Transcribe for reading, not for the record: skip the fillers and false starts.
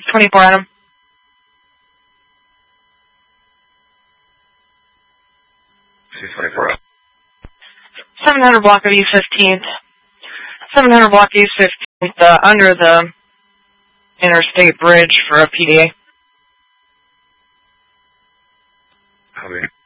24 Adam. 224. 700 block of East 15th. 700 block East 15th, under the interstate bridge for a PDA. Copy.